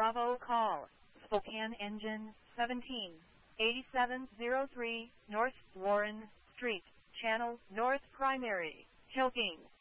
Bravo call. Spokane Engine 178703 North Warren Street, Channel North Primary, Hilking.